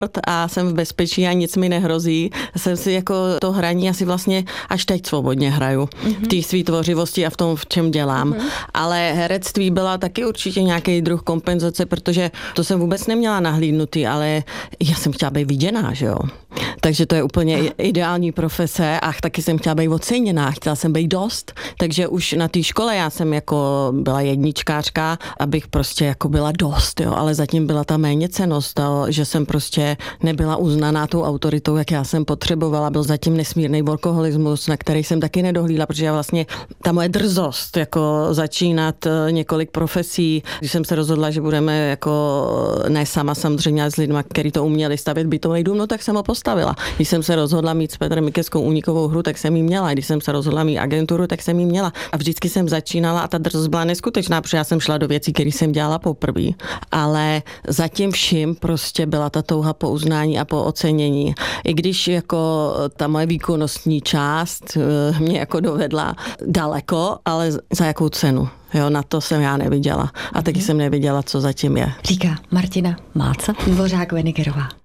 a jsem v bezpečí a nic mi nehrozí. Jsem si jako to hraní asi vlastně až teď svobodně hraju. V té své tvořivosti a v tom, v čem dělám. Ale herectví byla taky určitě nějaký druh kompenzace, protože to jsem vůbec neměla nahlídnutý, ale já jsem chtěla být viděná, že jo. Takže to je úplně ideální profese a taky jsem chtěla být oceněná, chtěla jsem být dost, takže už na té škole já jsem jako byla jedničkářka, abych prostě jako byla dost, jo, ale zatím byla ta méněcennost, že jsem prostě nebyla uznaná tou autoritou, jak já jsem potřebovala, byl zatím nesmírný workoholismus, na který jsem taky nedohlídla, protože já vlastně ta moje drzost, jako začínat několik profesí, když jsem se rozhodla, že budeme jako ne sama samozřejmě, ale s lidma, kteří to uměli stavět bytový dům, no tak jsem ho postavila. Když jsem se rozhodla mít s Petrem Mikeskou únikovou hru, tak jsem ji měla. Když jsem se rozhodla mít agenturu, tak jsem ji měla. A vždycky jsem začínala a ta drzost byla neskutečná, protože já jsem šla do věcí, které jsem dělala poprvé. Ale zatím vším prostě byla ta touha po uznání a po ocenění. I když jako ta moje výkonnostní část mě jako dovedla daleko, ale za jakou cenu? Jo, na to jsem já neviděla. A taky jsem neviděla, co zatím je. Říká Martina Máca Dvořák-Wenigerová.